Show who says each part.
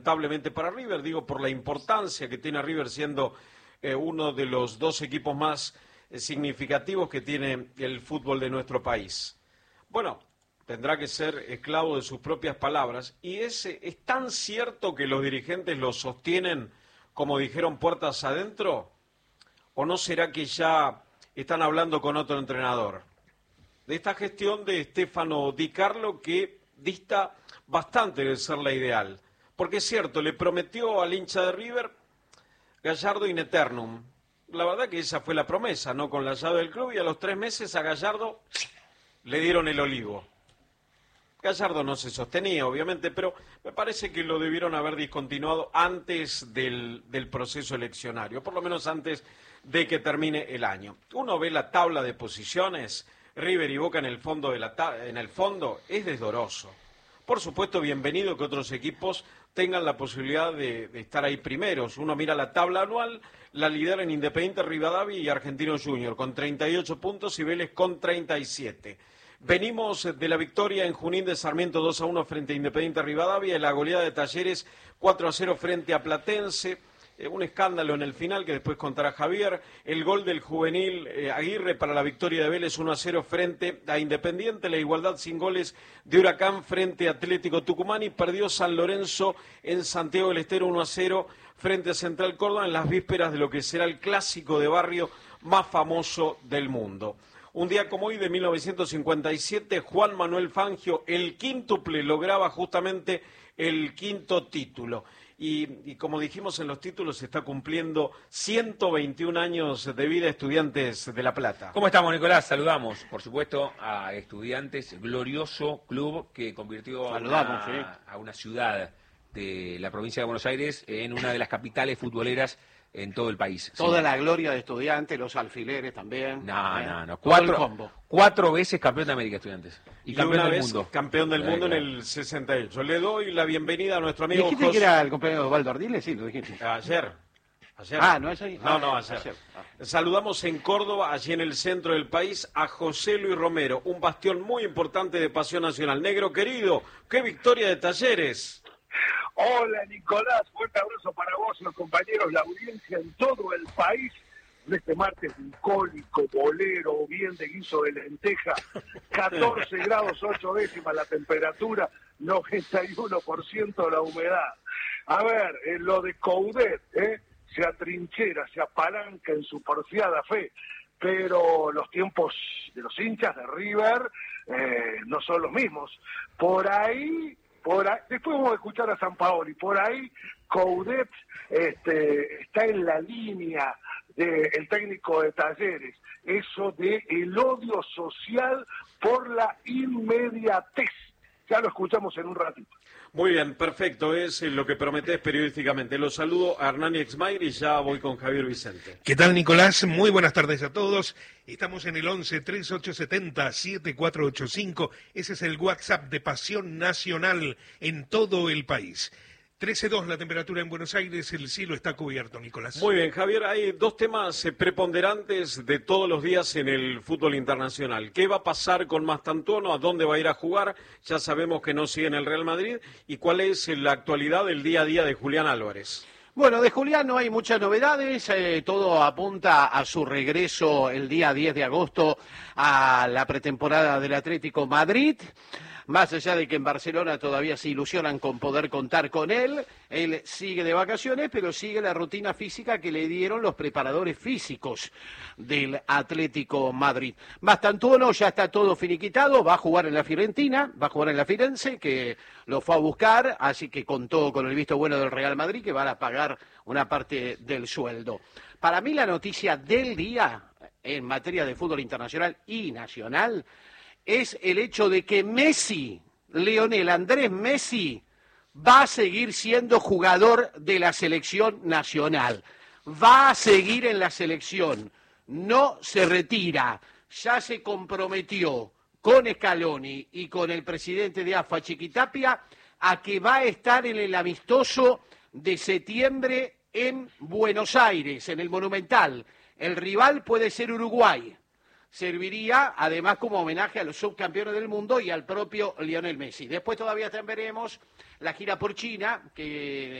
Speaker 1: lamentablemente para River, digo por la importancia que tiene River siendo uno de los dos equipos más significativos que tiene el fútbol de nuestro país. Bueno, tendrá que ser esclavo de sus propias palabras, y es tan cierto que los dirigentes lo sostienen como dijeron puertas adentro, ¿o no será que ya están hablando con otro entrenador? De esta gestión de Stefano Di Carlo, que dista bastante de ser la ideal. Porque es cierto, le prometió al hincha de River Gallardo in eternum. La verdad que esa fue la promesa, ¿no? Con la llave del club, y a los 3 meses a Gallardo le dieron el olivo. Gallardo no se sostenía, obviamente, pero me parece que lo debieron haber discontinuado antes del proceso eleccionario, por lo menos antes de que termine el año. Uno ve la tabla de posiciones, River y Boca en el fondo es desdoroso. Por supuesto, bienvenido que otros equipos tengan la posibilidad de estar ahí primeros. Uno mira la tabla anual, la lideran Independiente Rivadavia y Argentinos Junior con 38 puntos y Vélez con 37. Venimos de la victoria en Junín de Sarmiento 2-1 frente a Independiente Rivadavia, y la goleada de Talleres 4-0 frente a Platense. Un escándalo en el final que después contará Javier. El gol del juvenil Aguirre para la victoria de Vélez 1-0 frente a Independiente. La igualdad sin goles de Huracán frente a Atlético Tucumán, y perdió San Lorenzo en Santiago del Estero 1-0 frente a Central Córdoba en las vísperas de lo que será el clásico de barrio más famoso del mundo. Un día como hoy de 1957, Juan Manuel Fangio, el quíntuple, lograba justamente el 5º título. Y como dijimos en los títulos, se está cumpliendo 121 años de vida Estudiantes de La Plata.
Speaker 2: ¿Cómo estamos, Nicolás? Saludamos, por supuesto, a Estudiantes, glorioso club que convirtió a una ciudad de la provincia de Buenos Aires en una de las capitales futboleras en todo el país.
Speaker 3: Toda la gloria de Estudiantes, los alfileres también.
Speaker 2: No.
Speaker 3: 4
Speaker 2: veces campeón de América, Estudiantes.
Speaker 1: Y campeón del mundo. Campeón del mundo en el 68. Le doy la bienvenida a nuestro amigo
Speaker 3: ¿Dijiste
Speaker 1: José.
Speaker 3: que era el compañero Osvaldo Ardiles? Sí, lo dijiste.
Speaker 1: Ayer.
Speaker 3: ¿No es ahí?
Speaker 1: No, ayer. Saludamos en Córdoba, allí en el centro del país, a José Luis Romero, un bastión muy importante de Pasión Nacional. Negro querido, qué victoria de Talleres.
Speaker 4: Hola Nicolás, fuerte abrazo para vos, los compañeros, la audiencia en todo el país de este martes bucólico, bolero, bien de guiso de lenteja, 14 grados 8 décimas la temperatura, 91% la humedad. A ver, en lo de Coudet, se atrinchera, se apalanca en su porfiada fe, pero los tiempos de los hinchas de River no son los mismos. Por ahí, después vamos a escuchar a Sampaoli, por ahí Coudet está en la línea del técnico de Talleres, eso de el odio social por la inmediatez. Ya lo escuchamos en un ratito.
Speaker 1: Muy bien, perfecto, es lo que prometés periodísticamente. Los saludo a Hernán Exmair y ya voy con Javier Vicente.
Speaker 5: ¿Qué tal, Nicolás? Muy buenas tardes a todos. Estamos en el 11-3870-7485. Ese es el WhatsApp de Pasión Nacional en todo el país. 13.2 la temperatura en Buenos Aires, el cielo está cubierto, Nicolás.
Speaker 1: Muy bien, Javier, hay dos temas preponderantes de todos los días en el fútbol internacional. ¿Qué va a pasar con Mastantuono? ¿A dónde va a ir a jugar? Ya sabemos que no sigue en el Real Madrid. ¿Y cuál es la actualidad del día a día de Julián Álvarez?
Speaker 3: Bueno, de Julián no hay muchas novedades, todo apunta a su regreso el día 10 de agosto a la pretemporada del Atlético Madrid. Más allá de que en Barcelona todavía se ilusionan con poder contar con él sigue de vacaciones, pero sigue la rutina física que le dieron los preparadores físicos del Atlético Madrid. Mastantuono ya está todo finiquitado, va a jugar en la Fiorentina, va a jugar en la Firenze, que lo fue a buscar, así que contó con el visto bueno del Real Madrid, que van a pagar una parte del sueldo. Para mí la noticia del día en materia de fútbol internacional y nacional es el hecho de que Messi, Lionel Andrés Messi, va a seguir siendo jugador de la selección nacional. Va a seguir en la selección, no se retira. Ya se comprometió con Scaloni y con el presidente de AFA, Chiquitapia, a que va a estar en el amistoso de septiembre en Buenos Aires, en el Monumental. El rival puede ser Uruguay. serviría además como homenaje a los subcampeones del mundo y al propio Lionel Messi. Después todavía también veremos la gira por China, que